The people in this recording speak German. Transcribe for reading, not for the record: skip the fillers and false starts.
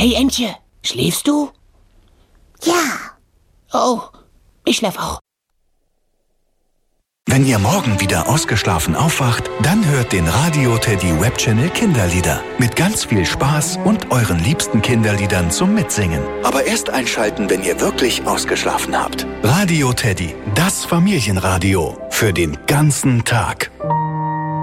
Hey Entje, schläfst du? Ja. Oh, ich schlaf auch. Wenn ihr morgen wieder ausgeschlafen aufwacht, dann hört den Radio Teddy Webchannel Kinderlieder. Mit ganz viel Spaß und euren liebsten Kinderliedern zum Mitsingen. Aber erst einschalten, wenn ihr wirklich ausgeschlafen habt. Radio Teddy, das Familienradio. Für den ganzen Tag.